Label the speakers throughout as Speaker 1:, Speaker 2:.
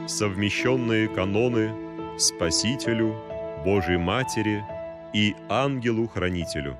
Speaker 1: совмещенные каноны Спасителю, Божьей Матери и Ангелу-Хранителю.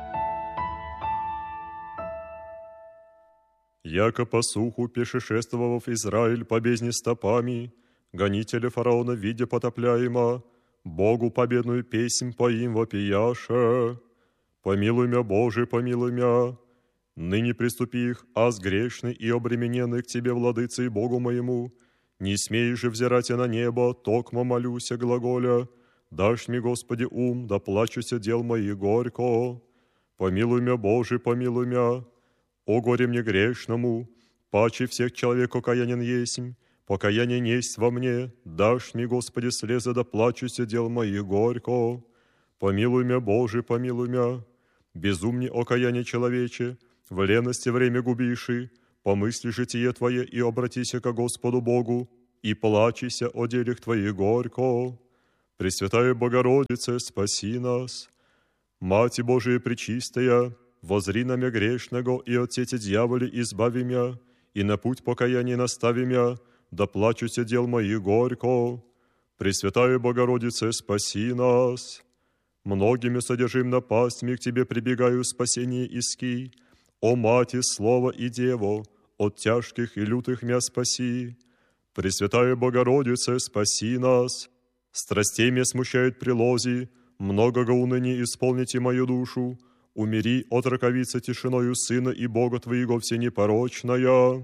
Speaker 1: Яко по суху пешешествовав Израиль по бездне стопами, гонителя фараона, видя потопляема, Богу победную песнь поим вопияша. Помилуй мя, Боже, помилуй мя. Ныне приступи их, аз грешный и обремененный к Тебе, владыце и Богу моему. Не смей же взирать я на небо, токмо молюся глаголя. Дашь мне, Господи, ум, да плачуся дел моих горько. Помилуй мя, Боже, помилуй мя. О горе мне грешному, паче всех человек окаянен есмь, покаяние несть во мне, дашь мне, Господи, слезы, да плачуся дел моих горько. Помилуй мя, Боже, помилуй мя. Безумне окаяние человече, в лености время губиши, помысли житие Твое и обратися ко Господу Богу, и плачися о делах Твоих горько. Пресвятая Богородице, спаси нас. Мати Божия пречистая, возри на мя грешного, и от сети дьяволи избави мя, и на путь покаяния настави мя, да плачуся дел моих горько. Пресвятая Богородице, спаси нас. Многими содержим напастьми к Тебе прибегаю спасение иски. О Мати, Слово и Дево, от тяжких и лютых мя спаси. Пресвятая Богородице, спаси нас. Страстей мя смущают прилози, многого уныния исполните мою душу. Умири от раковицы тишиною Сына и Бога Твоего всенепорочная.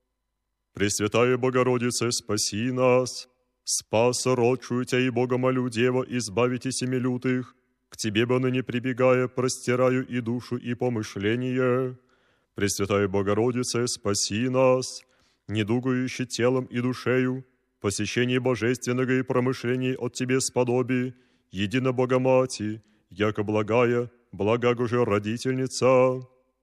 Speaker 1: Пресвятая Богородице, спаси нас. Спаса родшую Тя и Бога молю, Дева, избавите семи лютых. К Тебе бы ныне прибегая, простираю и душу, и помышление. Пресвятая Богородице, спаси нас, недугающий телом и душею, посещение божественного и промышлений от Тебе сподоби, едино Богомати, яко благая, благаго же родительница.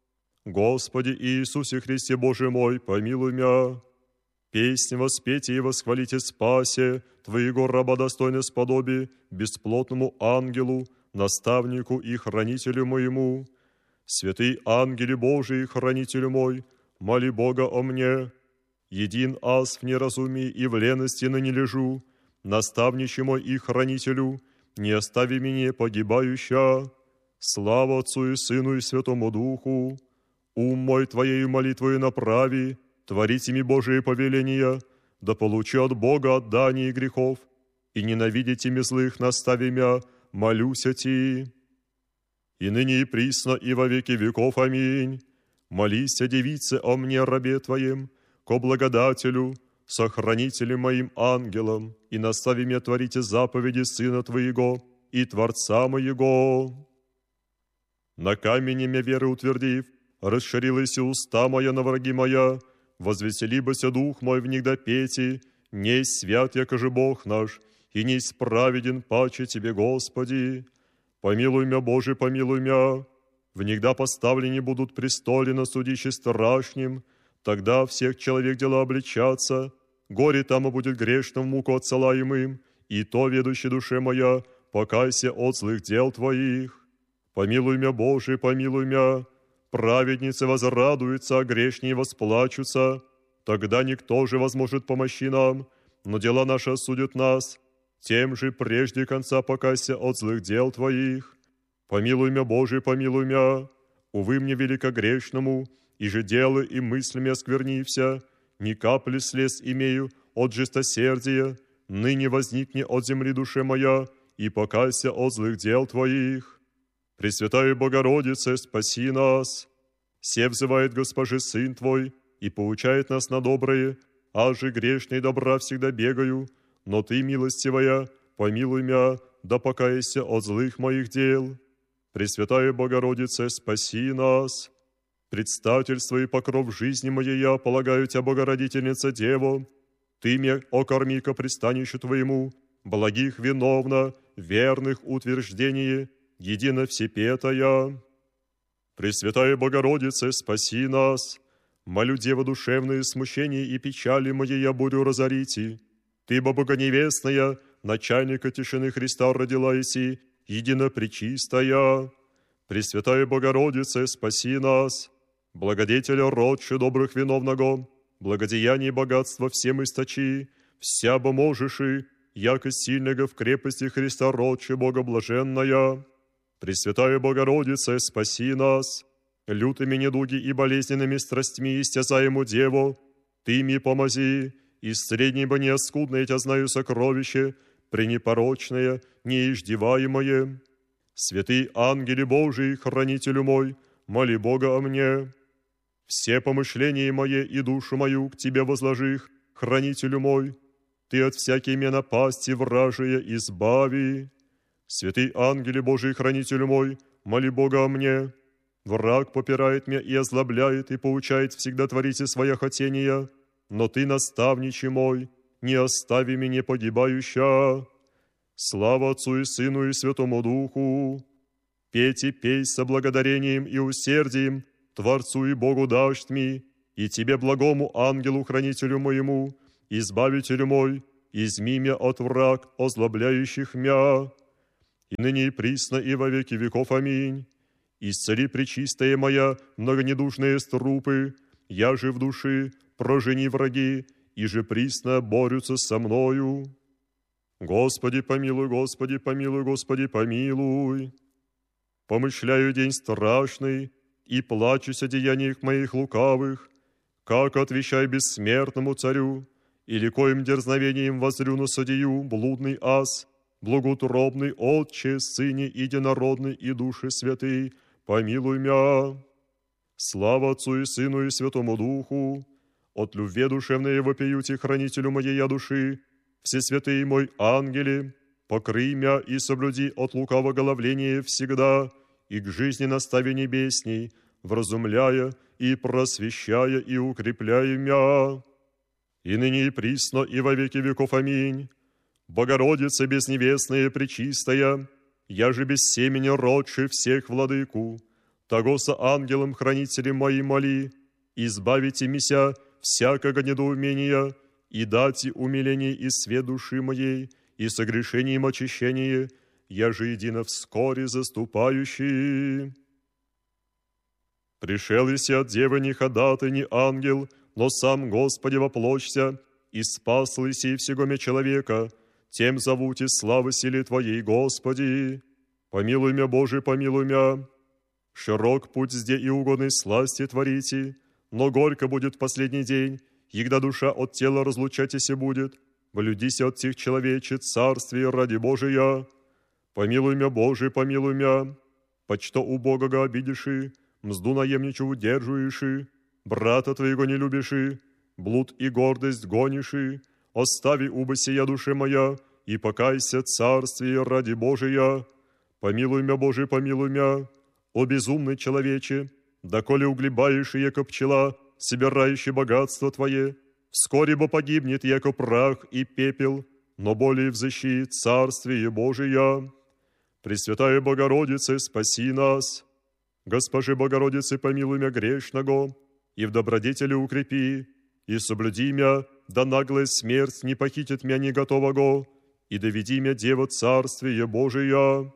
Speaker 1: Господи Иисусе Христе Боже мой, помилуй мя. Песнь воспейте и восхвалите спасе Твоего раба достойно сподоби бесплотному ангелу, наставнику и хранителю моему. Святый ангеле Божий, хранителю мой, моли Бога о мне. Един аз в неразумии и в лености ныне лежу, наставниче мой и хранителю, не остави меня погибающа. Слава Отцу и Сыну и Святому Духу. Ум мой Твоею молитвою направи, творите ми Божие повеления, да получу от Бога отдание грехов, и ненавидите ми злых, настави мя, молюся Ти. И ныне и присно, и во веки веков. Аминь. Молися, девице, о мне, рабе Твоем, ко благодателю, сохранителем моим ангелом, и настави меня творите заповеди Сына Твоего и Творца моего. На камени мя веры утвердив, расширилась уста моя на враги моя, возвеселибося дух мой в них да пети, несть свят, яко же Бог наш, и несть праведен паче Тебе, Господи. Помилуй мя, Боже, помилуй мя. В них да поставлены будут престолы на судище страшнем, тогда всех человек дела обличаться, горе там будет грешным муку отсылаемым, и то, ведущей душе моя, покайся от злых дел Твоих. Помилуй мя, Боже, помилуй мя. Праведницы возрадуются, а грешние восплачутся. Тогда никто же возможет помощи нам, но дела наши осудят нас. Тем же прежде конца покайся от злых дел Твоих. Помилуй мя, Боже, помилуй мя. Увы мне великогрешному, и же делы и мыслями осквернився, ни капли слез имею от жестосердия, ныне возникне от земли душе моя, и покайся от злых дел Твоих. Пресвятая Богородице, спаси нас. Се взывает Госпожи Сын Твой, и поучает нас на доброе, а же грешный добра всегда бегаю, но Ты, милостивая, помилуй мя, да покайся от злых моих дел. Пресвятая Богородице, спаси нас. Предстательство и покров жизни моей я полагаю Тя, Богородительница Дево. Ты мя окорми ко пристанищу Твоему, благих виновно, верных утверждение, едино всепетая. Пресвятая Богородице, спаси нас. Молю, Дева душевные смущения и печали моей я бурю разорите. Ты, Богоневестная, начальника тишины Христа родила еси, едино пречистая. Пресвятая Богородице, спаси нас. Благодетеля родче добрых виновного, благодеяний и богатства всем источи, вся бо можешь и, яко сильного в крепости Христа роче Богоблаженная. Пресвятая Богородица, спаси нас. Лютыми недуги и болезненными страстьми истязаему Деву, Ты ми помози, и средней бы неоскудное Тя знаю сокровище, пренепорочное, неиждеваемое. Святый ангели Божий, хранителю мой, моли Бога о мне. Все помышления мои и душу мою к Тебе возложих, хранителю мой. Ты от всякой мне напасти вражия избави. Святый ангели Божий, хранителю мой, моли Бога о мне. Враг попирает меня и озлобляет, и поучает всегда творите своя хотения. Но Ты, наставничий мой, не остави меня погибающа. Слава Отцу и Сыну и Святому Духу. Петь и пей со благодарением и усердием Творцу и Богу дашь ми, и Тебе, благому ангелу-хранителю моему, избавителю мой, изми мя от враг, озлобляющих мя. И ныне и присно и во веки веков. Аминь. Исцели, пречистая моя, многонедушные струпы, я же в души, прожени враги, и же присно борются со мною. Господи, помилуй, Господи, помилуй, Господи, помилуй. Помышляю день страшный, и плачусь о деяниях моих лукавых, как отвечай бессмертному царю, или коим дерзновением воззрю на судью, блудный ас, благоутробный Отче, Сыне единородный и Души Святый, помилуй мя. Слава Отцу и Сыну и Святому Духу, от любви душевной вопиюте хранителю моей души, все святые мой ангели, покрый мя и соблюди от лукавого головления всегда, и к жизни настави небесней, вразумляя и просвещая и укрепляя мя. И ныне и присно и во веки веков. Аминь. Богородица безневестная пречистая, я же без семени родши всех владыку, того со ангелом-хранителем моим моли, избавите мися всякого недоумения и дайте умиление и свет души моей, и согрешением очищение, я же едино вскоре заступающий. Пришел еси от девы ни ходатай, ни ангел, но сам Господи воплощся, и спас еси всего ме человека, тем зовут и славы силе Твоей, Господи. Помилуй мя, Боже, помилуй мя. Широк путь сде и угодной сласти творите, но горько будет в последний день, егда душа от тела разлучатися будет, блюдися от всех человече царствие ради Божия. Помилуй мя, Боже, помилуй мя. Почто убогого обидиши, мзду наемничу удержуеши, брата твоего не любиши, блуд и гордость гониши, остави убо сия душе моя, и покайся царствие ради Божия. Помилуй мя, Боже, помилуй мя. О безумный человече, доколе углебаешь, яко пчела, собирающий богатство Твое, вскоре бо погибнет, яко прах и пепел, но более взыщи царствие Божия. Пресвятая Богородице, спаси нас. Госпоже Богородице, помилуй мя грешного, и в добродетели укрепи, и соблюди мя, да наглая смерть не похитит мя не готового, и доведи мя, Дева, царствие Божия.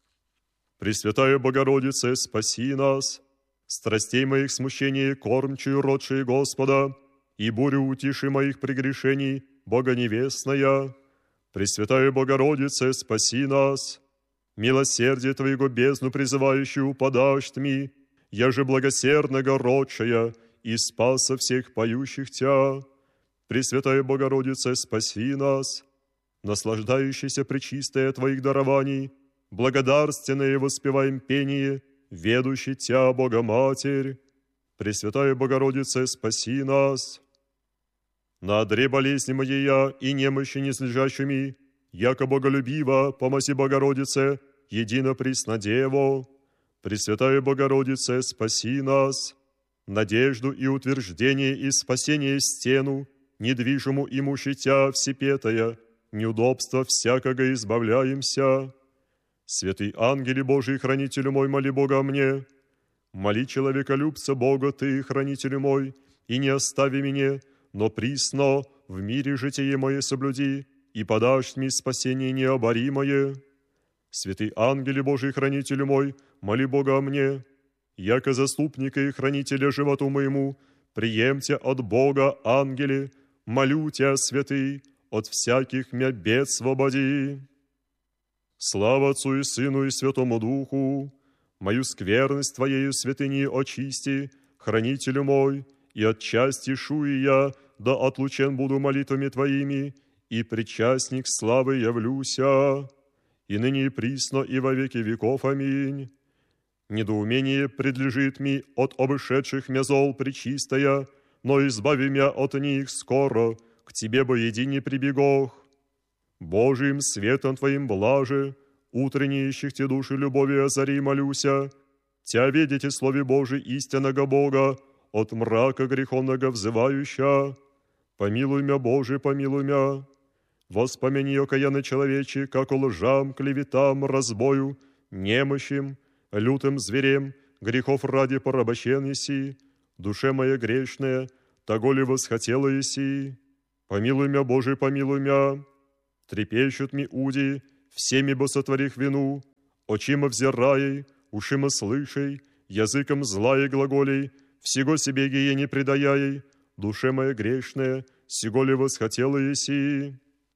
Speaker 1: Пресвятая Богородице, спаси нас. Страстей моих смущений кормчую родшие Господа, и бурю утиши моих прегрешений, Бога невестная. Пресвятая Богородице, спаси нас. Милосердие Твоего бездну призывающую подашь Тми, я же благосердного родшая, и спаса всех поющих Тя. Пресвятая Богородице, спаси нас. Наслаждающийся пречистая Твоих дарований, благодарственное воспеваем пение, ведущий Тя, Богоматерь. Пресвятая Богородице, спаси нас. На одре болезни моей и немощи незлежащими, яко боголюбива, помоси Богородице, едино Преснодево. Пресвятая Богородице, спаси нас. Надежду и утверждение и спасение стену, недвижиму имущи Тя всепетая, неудобства всякого избавляемся. Святый ангели Божий, хранителю мой, моли Бога о мне. Моли человеколюбца Бога Ты, хранителю мой, и не остави меня, но присно в мире житие мое соблюди, и подашь мне спасение необоримое. Святый ангели Божий, хранителю мой, моли Бога о мне. Яко заступника и хранителя животу моему, приемте от Бога, ангели, молю Тя, святый, от всяких мя бед свободи. Слава Отцу и Сыну и Святому Духу, мою скверность Твоею святыни очисти, хранителю мой, и отчасти шуи я, да отлучен буду молитвами Твоими, и причастник славы явлюся, и ныне и присно, и во веки веков. Аминь. Недоумение предлежит ми от обышедших мя зол пречистая, но избави мя от них скоро, к Тебе бы едине прибегох. Божиим светом Твоим блаже, утренне ищих Те души любови озари, молюся. Тя видите слове Божий истинного Бога, от мрака греховного взывающа. Помилуй мя, Боже, помилуй мя. Воспомяни окаянный человече, как лжам, клеветам, разбою, немощим, лютым зверем, грехов ради порабощен еси, душе моя грешная, того ли восхотела еси. Помилуй мя, Боже, помилуй мя. Трепещут ми уди, всеми бо сотворих вину, очима взирай, ушима слышай, языком злая глаголей, всего себе гие не предаяй, душе моя грешная, сего ли восхотела еси.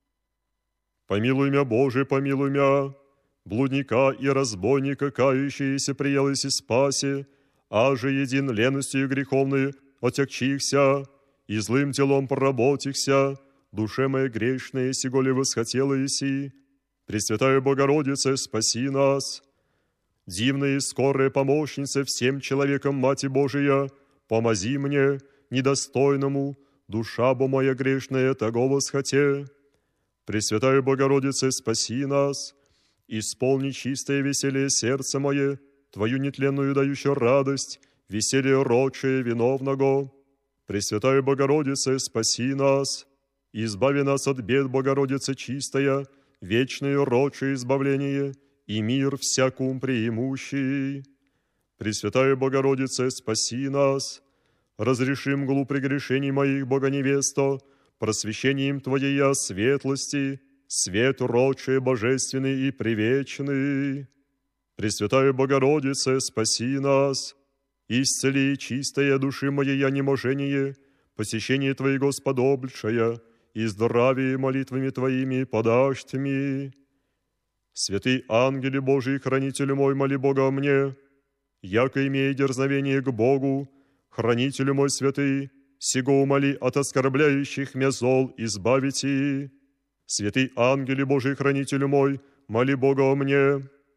Speaker 1: Помилуй мя, Боже, помилуй мя. Блудника и разбойника, кающиеся, приелось и спаси, а же един леностью греховной отягчихся, и злым телом поработихся, душе моя грешная, сего ли восхотела еси. Пресвятая Богородица, спаси нас. Дивная и скорая помощница всем человекам, Мати Божия, помози мне, недостойному, душа бо моя грешная, того восхоте. Пресвятая Богородица, спаси нас. Исполни чистое веселье сердце мое, Твою нетленную дающую радость, веселье рочее виновного. Пресвятая Богородица, спаси нас. Избави нас от бед, Богородица чистая, вечное рочее избавление и мир всякум преимущий. Пресвятая Богородица, спаси нас. Разреши мглу прегрешений моих, Богоневесто, просвещением Твоей светлости, свет рочий, божественный и привечный. Пресвятая Богородица, спаси нас. Исцели чистая души моей неможение, посещение Твоего сподобльшая, и здравие молитвами Твоими подашь Тми. Святый ангеле Божий, хранителю мой, моли Бога о мне, яко имея дерзновение к Богу, хранителю мой святый, сего умоли от оскорбляющих мя зол избавите. Святый ангеле Божий, хранителю мой, моли Бога о мне.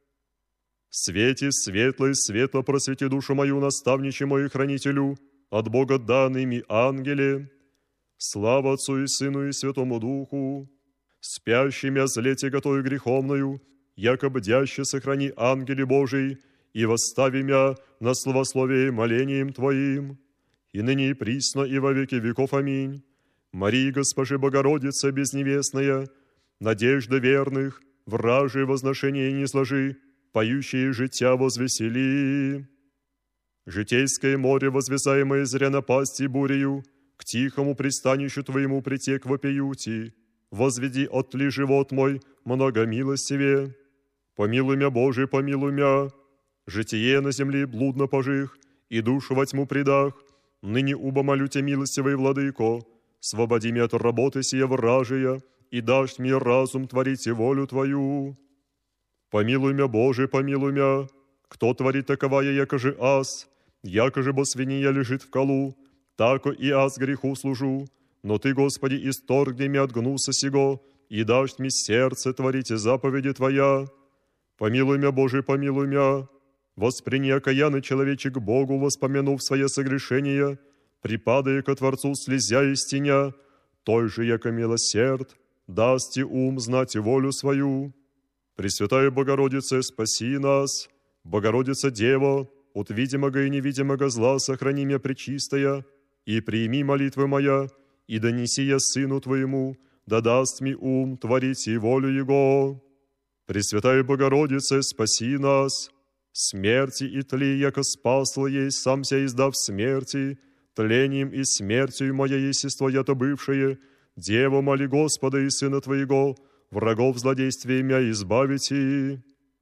Speaker 1: Свете светлый, светло просвети душу мою, наставниче мой хранителю, от Бога данными ангеле. Слава Отцу и Сыну и Святому Духу. Спящим я злете готовую греховную, яко бдяще сохрани ангеле Божий, и восстави мя на словословие молением Твоим, и ныне и присно, и во веки веков. Аминь. Мария, Госпожи Богородица, безневестная, надежда верных, вражие возношения не сложи, поющие життя возвесели. Житейское море, возвязаемое зря напасти бурею, к тихому пристанищу Твоему притек вопиюти, возведи отли живот мой многомилостивее. Помилуй мя, Боже, помилуй мя. Житие на земле блудно пожих, и душу во тьму предах. Ныне уба молю Те, милостивый Владыко, свободи меня от работы сия вражия, и дашь мне разум творить и волю Твою. Помилуй мя, Боже, помилуй мя. Кто творит таковая, яко же аз, яко же бо свинья лежит в колу, тако и аз греху служу. Но Ты, Господи, исторгни меня от гнуса сего, и дашь мне сердце творить заповеди Твоя. Помилуй мя, Боже, помилуй мя. Восприни окаянный человечек к Богу, воспомянув свое согрешение, припадая ко Творцу, слезя и стеня, той же, яко милосерд, даст и ум знать волю свою. Пресвятая Богородица, спаси нас. Богородица Дева, от видимого и невидимого зла сохрани меня пречистая, и прими молитвы моя, и донеси я Сыну Твоему, да даст ми ум творить и волю Его. Пресвятая Богородица, спаси нас. Смерти и тли, яко спасла ей, сам ся издав смерти, тлением и смертью моя естество я-то бывшее, Дева, моли Господа и Сына Твоего, врагов злодействия мя избавите.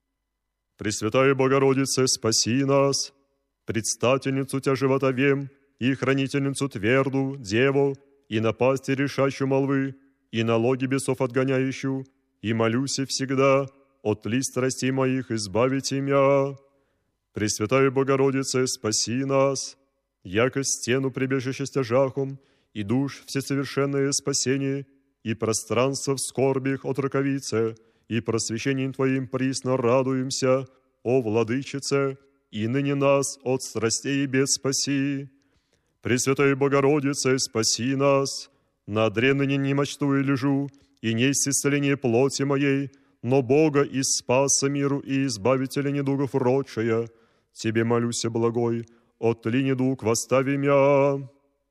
Speaker 1: Пресвятая Богородица, спаси нас. Предстательницу Тя живота вем, и хранительницу тверду, Деву, и напасти решащую молвы, и налоги бесов отгоняющую, и молюся всегда, от ли страстей моих избавите мя. Пресвятая Богородице, спаси нас, яко стену прибежище стяжахом, и душ всесовершенное спасение, и пространство в скорбях от раковице, и просвещением Твоим присно радуемся, о Владычице, и ныне нас от страстей и бед спаси. Пресвятая Богородице, спаси нас, на одре ныне немочтую лежу, и несть исцеление плоти моей, но Бога и спаса миру и избавителя недугов рочая, Тебе молюся, благой, отли недуг восстави мя.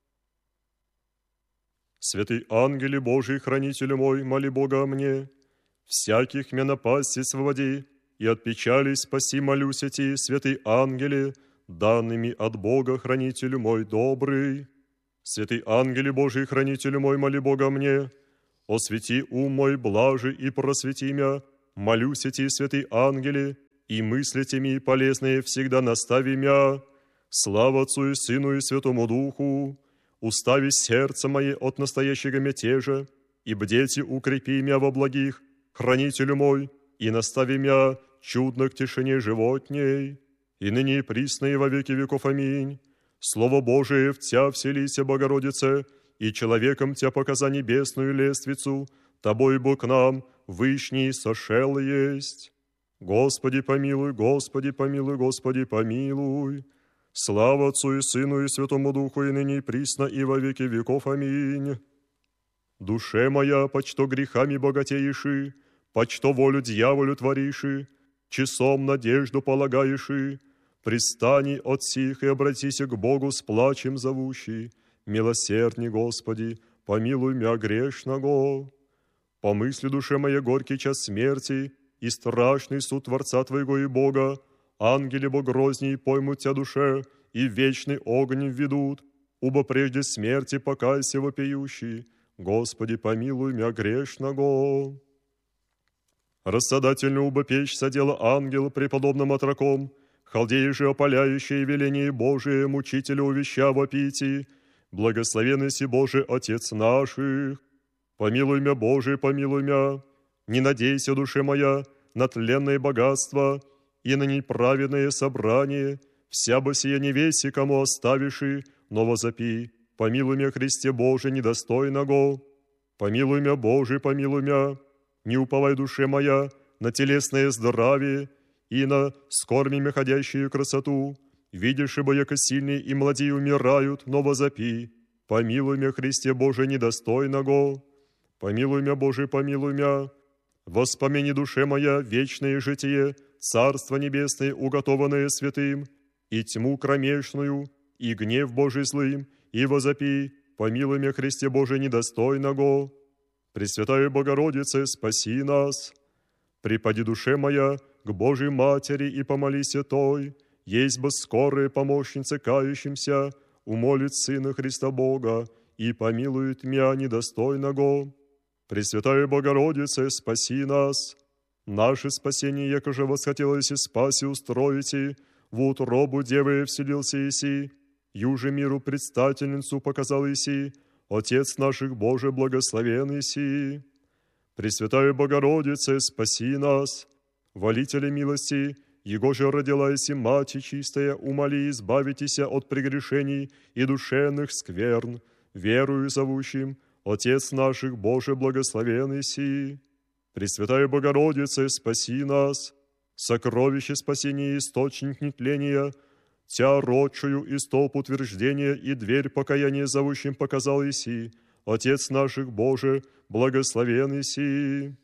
Speaker 1: Святый ангеле Божий, хранитель мой, моли Бога о мне, всяких мя напасти свободи, и от печали спаси, молюся Ти, святый ангеле, данными от Бога, хранителю мой добрый. Святый ангеле Божий, хранителю мой, моли Бога о мне, освети ум мой блажи и просвети мя, молюся Ти, святый ангеле, и мысли теми полезные всегда настави мя. Слава Отцу и Сыну и Святому Духу, устави сердце мое от настоящего мятежа, и бдейте укрепи мя во благих, хранителю мой, и настави мя чудно к тишине животней, и ныне и присно и во веки веков. Аминь. Слово Божие в Тя вселися, Богородице, и человеком Тя показа небесную лествицу, Тобой Бог к нам вышний сошел есть. Господи помилуй, Господи помилуй, Господи помилуй. Слава Отцу и Сыну и Святому Духу, и ныне и присно и во веки веков. Аминь. Душе моя, почто грехами богатееши, почто волю дьяволю твориши, часом надежду полагаеши, пристани от сих и обратися к Богу с плачем зовущий. Милосердный Господи, помилуй мя грешного. Помысли душе моей горький час смерти и страшный суд Творца Твоего и Бога, ангели богрозней поймут Тя душе и в вечный огонь введут, убо прежде смерти покайся вопиющий. Господи, помилуй мя грешного. Рассадательно убо печь садила ангел преподобным отроком, халдеи же опаляющие веление Божие, мучителя увеща вопити, благословенный си Божий Отец наших. Помилуй мя, Боже, помилуй мя, не надейся, душе моя, на тленное богатство и на неправедное собрание, вся бы сия не веси, кому оставиши, но возопи, помилуй мя, Христе Боже, недостойного. Помилуй мя, Боже, помилуй мя, не уповай, душе моя, на телесное здравие и на скорбями ходящую красоту. Видишь, ибо яко сильные и млади умирают, но возопи, помилуй мя, Христе Боже, недостойного. Помилуй мя, Боже, помилуй мя. Воспомени, душе моя, вечное житие, Царство Небесное, уготованное святым, и тьму кромешную, и гнев Божий злым, и возопи, помилуй мя, Христе Боже, недостойного. Пресвятая Богородице, спаси нас. Припади, душе моя, к Божьей Матери и помолися той, есть бы скорая помощница кающимся, умолит Сына Христа Бога и помилует мя недостойного. Пресвятая Богородице, спаси нас. Наше спасение, яко же восхотелось и спаси устроите, в утробу Девы вселился Иси, юже миру предстательницу показал Иси, Отец наших Боже благословен Иси. Пресвятая Богородице, спаси нас. Волителя милости, Его же родила Иси Мати чистая, умоли избавитеся от прегрешений и душевных скверн, верую зовущим, Отец наших Боже благословен Иси. Пресвятая Богородице, спаси нас. Сокровище спасения, источник нетления, Тя рочую и столб утверждения и дверь покаяния зовущим показал Иси, Отец наших Боже благословен Иси.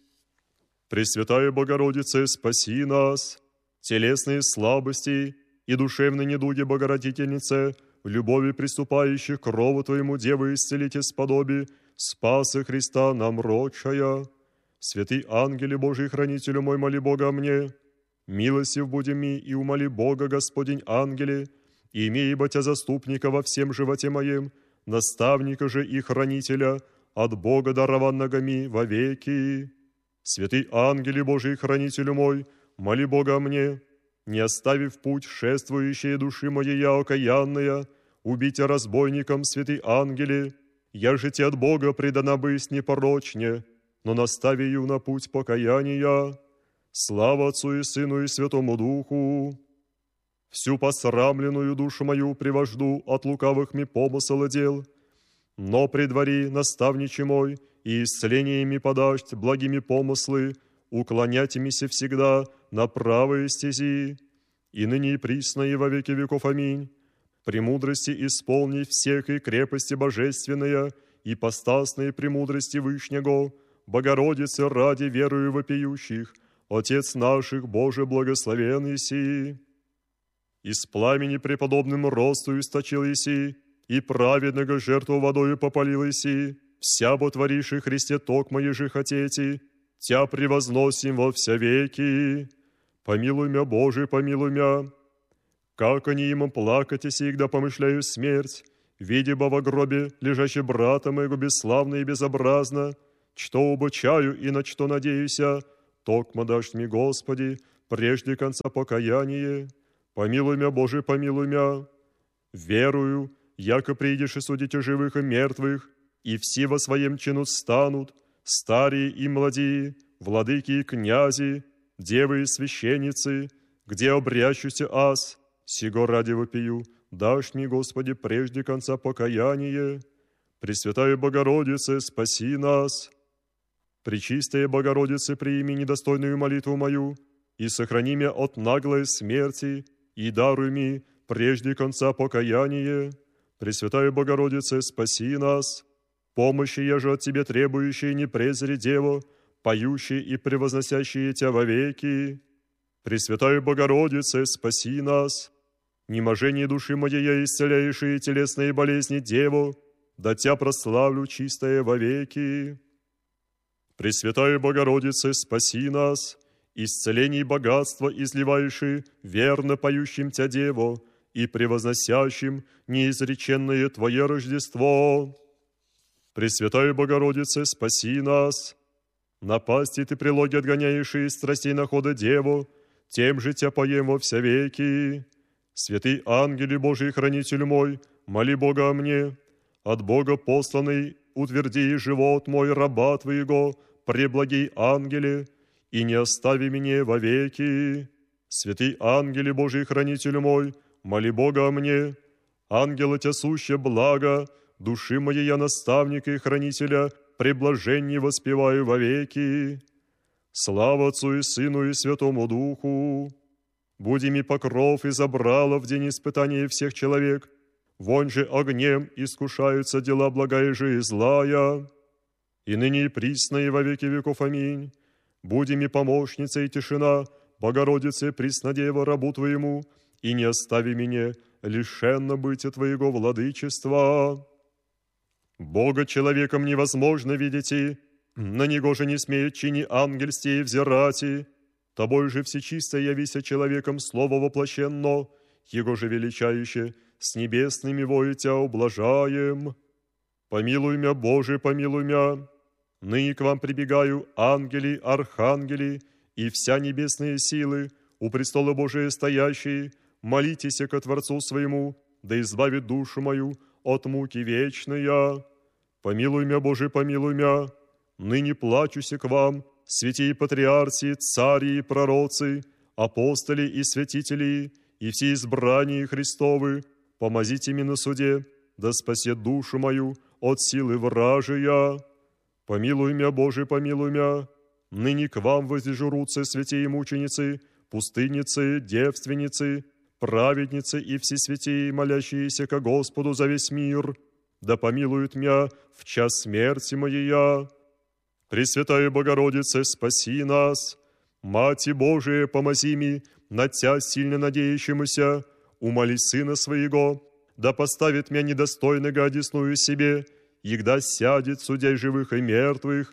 Speaker 1: Пресвятая Богородице, спаси нас. Телесные слабости и душевные недуги Богородительнице, в любови приступающих к крову Твоему, Девы, исцелите сподоби, спаса Христа нам рочая. Святый ангеле Божий, хранителю мой, моли Бога о мне. Милостив буди ми и умоли Бога, Господень ангеле, и имей ибо Тя заступника во всем животе моем, наставника же и хранителя, от Бога дарованного ми вовеки. Святый ангеле Божий, хранителю мой, моли Бога о мне, не оставив путь шествующие души моей окаянная, убите разбойником, святый ангеле, Я же те от Бога предана бысть непорочне, но наставию на путь покаяния. Слава Отцу и Сыну и Святому Духу. Всю посрамленную душу мою привожду от лукавых ми помысл и дел, но предвари, наставниче мой, и исцелениями подашь благими помыслы, уклонятимися всегда на правые стези, и ныне и присно и во веки веков. Аминь. Премудрости исполни всех и крепости божественная, и постасные премудрости Вышнего, Богородицы ради верою вопиющих, Отец наших, Боже, благословен еси. Из пламени преподобным росту источил еси, и праведного жертву водою попалил еси, вся ботвориши Христе токмо еже хотети, Тя превозносим во вся веки. Помилуй мя, Боже, помилуй мя. Как они им плакать и всегда помышляю смерть, видя бы во гробе лежащий брата моего бесславно и безобразно, что обучаю и на что надеюся, токмо дашь мне, Господи, прежде конца покаяние. Помилуй мя, Боже, помилуй мя. Верую, яко придешь и судите живых и мертвых, и все во своем чину станут, старые и младие, владыки и князи, девы и священницы, где обрящуся аз, сего ради вопию, дашь мне, Господи, прежде конца покаяние. Пресвятая Богородице, спаси нас. Пречистая Богородице, прими недостойную молитву мою, и сохрани меня от наглой смерти, и даруй мне прежде конца покаяние. Пресвятая Богородице, спаси нас. Помощи я же от Тебе требующие, не презри Дево, поющие и превозносящие Тя вовеки. Пресвятая Богородице, спаси нас. Неможение души моей, исцеляющие телесные болезни Дево, да Тя прославлю чистое вовеки. Пресвятая Богородице, спаси нас. Исцеление и богатство изливающие, верно поющим Тя Дево, и превозносящим неизреченное Твое Рождество. Пресвятая Богородице, спаси нас. Напасти Ты прилоги отгоняющие из страстей находа Деву, тем же Тя поем во вся веки. Святый ангели Божий, хранитель мой, моли Бога о мне. От Бога посланный утверди живот мой, раба Твоего, преблагий ангеле, и не остави меня вовеки. Святый ангели Божий, хранитель мой, моли Бога о мне. Ангела Тя суще благо, души моей я наставника и хранителя, преблаженье воспеваю вовеки. Слава Отцу и Сыну и Святому Духу. Буди ми покров и забрало в день испытания всех человек, вон же огнем искушаются дела благая же и злая. И ныне и присно и во веки веков. Аминь. Буди ми помощница и тишина, Богородице, Преснодева, рабу Твоему, и не остави меня лишенно бытия Твоего владычества. Бога человеком невозможно видите, на Него же не смеет чини ангельстей взирати. Тобой же всечисто явися человеком слово воплощенно, Его же величающе с небесными вою Тя ублажаем. Помилуй мя, Боже, помилуй мя. Ныне к вам прибегаю, ангели, архангели и вся небесные силы, у престола Божия стоящие, молитесь ко Творцу своему, да избавит душу мою от муки вечная. Помилуй мя, Боже, помилуй мя. Ныне плачуся к вам, святые патриарси, цари и пророцы, апостоли и святители, и все избрания Христовы, помазите мне на суде, да спасет душу мою от силы вражия. Помилуй мя, Боже, помилуй мя. Ныне к вам воздежурутся святые мученицы, пустынницы, девственницы, праведницы и все святые, молящиеся ко Господу за весь мир, да помилует мя в час смерти моей. Пресвятая Богородице, спаси нас. Мати Божия, помози ми, на Тя сильно надеющемуся, умоли Сына Своего, да поставит мя недостойного одесную себе, егда сядет судей живых и мертвых.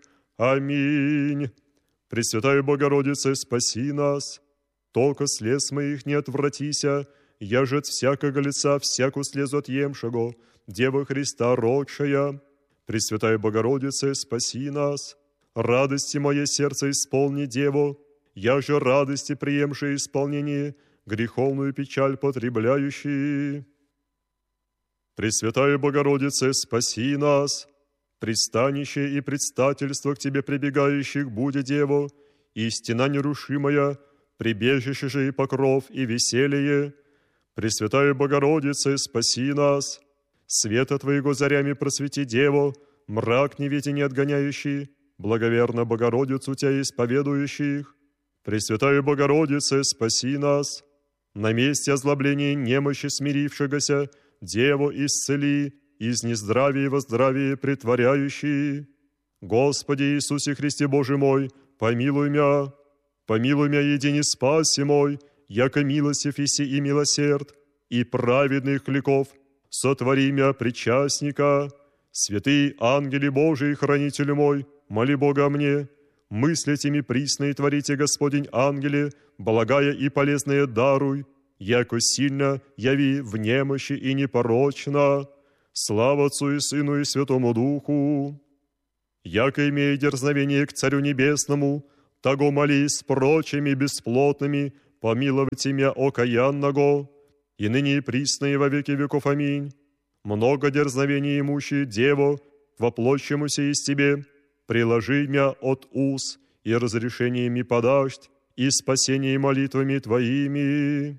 Speaker 1: Аминь. Пресвятая Богородице, спаси нас. Только слез моих не отвратися, я же от всякого лица всяку слезу отъемшего, Дева Христа родшая. Пресвятая Богородице, спаси нас. Радости мое сердце исполни, Дево, я же радости приемшее исполнение, греховную печаль потребляющий. Пресвятая Богородице, спаси нас! Пристанище и предстательство к Тебе прибегающих буде, Дево, и стена нерушимая, прибежище же и покров, и веселье. Пресвятая Богородице, спаси нас! Света Твоего зарями просвети, Дево, мрак неведение отгоняющий, благоверно Богородицу Тебя исповедующих. Пресвятая Богородице, спаси нас! На месте озлобления немощи смирившегося, Дево исцели, из нездравия во здравие притворяющие. Господи Иисусе Христе Боже мой, помилуй мя, едине спаси мой, яко милостив иси и милосерд, и праведных ликов сотвори мя причастника. Святые ангели Божии, хранитель мой, моли Бога о мне, мыслите присные творите, Господень ангеле, благая и полезное даруй, яко сильно яви в немощи и непорочно. Слава Отцу и Сыну и Святому Духу. Яко имея дерзновение к Царю Небесному, того моли с прочими бесплотными, помиловайте мя окаянного, и ныне и присно и во веки веков. Аминь. Много дерзновений имущие, Дево, воплощемуся из Тебе, приложи мя от уз, и разрешениями подашь, и спасение молитвами Твоими.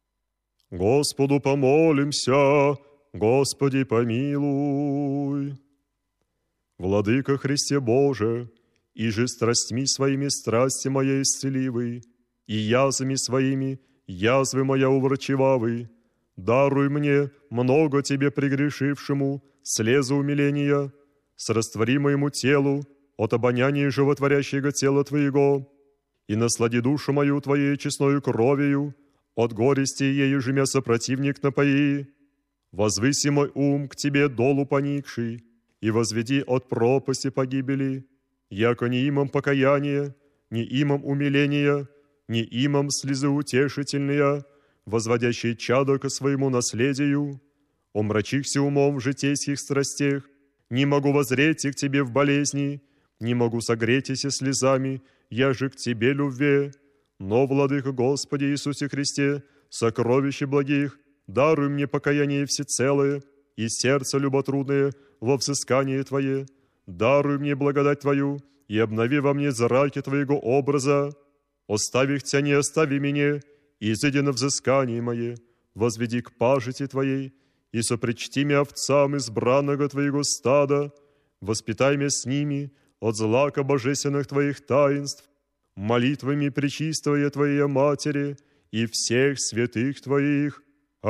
Speaker 1: Господу помолимся, Господи помилуй. Владыка Христе Боже, и же страстьми своими страсти моя исцеливый, и язвами своими язвы моя уврачевавы, даруй мне, много Тебе прегрешившему, слезы умиления, сраствори моему телу от обоняния животворящего тела Твоего, и наслади душу мою Твоей честною кровью, от горести ею же мя сопротивник напои. Возвыси мой ум к Тебе долу поникший, и возведи от пропасти погибели, яко не имам покаяния, не имам умиления, не имам слезы утешительные, возводящие чадо ко своему наследию. Омрачихся умом в житейских страстях, не могу воззреть к Тебе в болезни, не могу согреться слезами, я же к Тебе любве. Но, Владыка Господи Иисусе Христе, сокровище благих, даруй мне покаяние всецелое и сердце люботрудное во взыскание Твое. Даруй мне благодать Твою и обнови во мне зраки Твоего образа. Оставих Тя, не остави меня, и изыди на взыскание мое, возведи к пажити Твоей, и сопричти мя овцам избранного Твоего стада, воспитай мя с ними от злака божественных Твоих таинств, молитвами пречистая Твоя Матери и всех святых Твоих.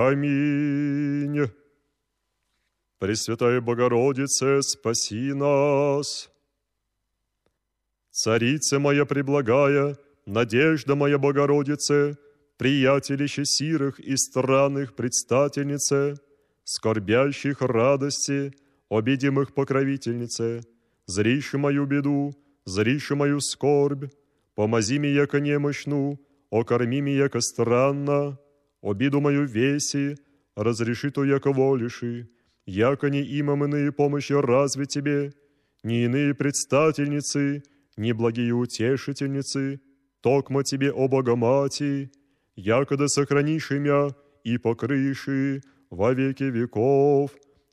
Speaker 1: Аминь. Пресвятая Богородице, спаси нас. Царица моя преблагая, надежда моя Богородице, приятелище сирых и странных предстательнице, скорбящих радости, обидимых покровительнице, зриши мою беду, зриши мою скорбь, помози ми, яко немощну, окорми ми, яко странно, обиду мою веси, разреши то, яко волиши, яко не имам иные помощи разве Тебе, ни иные предстательницы, ни благие утешительницы, токмо Тебе, о Богомати, якода сохранишь имя и покрыши во веки веков.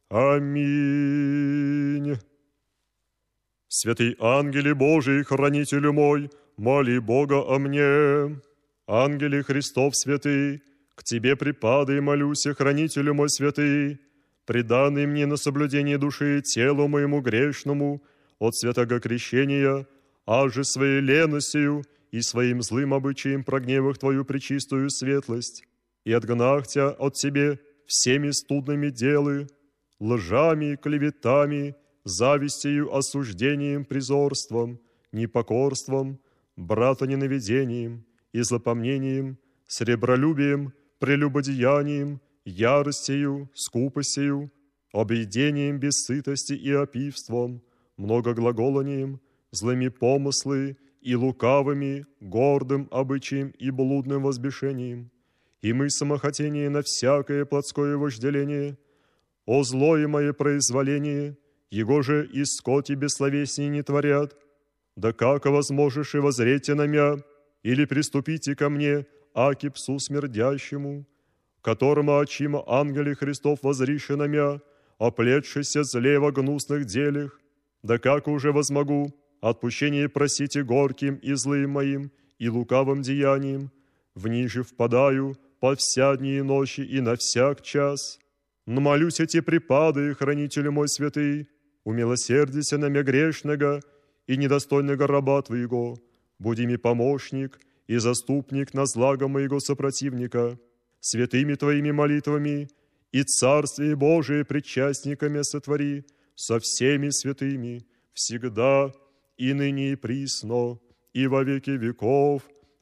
Speaker 1: Аминь. Святый ангеле Божий, хранителю мой, моли Бога о мне. Ангеле Христов святый, к Тебе припадай, молюся, хранителю мой святый, преданный мне на соблюдение души и телу моему грешному от святого крещения, а же своей леностью и своим злым обычаем прогневах Твою пречистую светлость, и отгнах Тя от Тебе всеми студными делы, лжами, клеветами, завистью, осуждением, призорством, непокорством, братоненавидением и злопомнением, сребролюбием, прелюбодеянием, яростью, скупостью, объедением без сытости и опивством, многоглаголанием, злыми помыслы и лукавыми, гордым обычаем и блудным возбешением, и мы самохотение на всякое плотское вожделение, о злое мое произволение, его же и скоти бессловесней не творят, да как возможешь и воззрете на мя, или приступите ко мне, аки псу смердящему, которому очима ангели Христов возрище на мя, оплетшися злева гнусных делях, да как уже возмогу отпущение просите горьким и злым моим и лукавым деянием, в ниже впадаю по вся дни и ночи и на всяк час. Но молюсь эти припады, хранителю мой святый, умилосердися на мя грешного и недостойного раба Твоего, буди ми помощник и заступник на злага моего сопротивника, святыми Твоими молитвами и Царствие Божие причастниками сотвори со всеми святыми, всегда и ныне и присно, и во веки веков.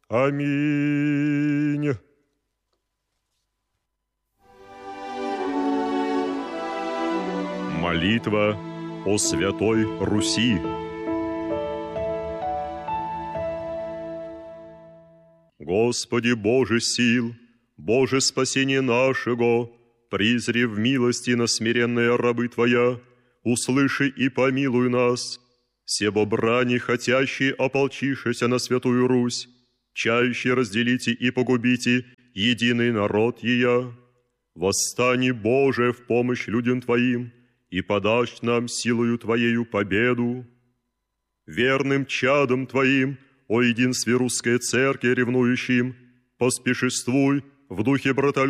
Speaker 1: Аминь. Молитва о Святой Руси. Господи Боже сил, Боже спасение нашего, призри в милости на смиренные рабы Твоя, услыши и помилуй нас, себо брани хотящие ополчившися на Святую Русь, чающие разделите и погубите единый народ ея. Восстани, Боже, в помощь людям Твоим, и подашь нам силою Твоею победу. Верным чадом Твоим, о единстве русской церкви ревнующим, поспешествуй в духе братолюбия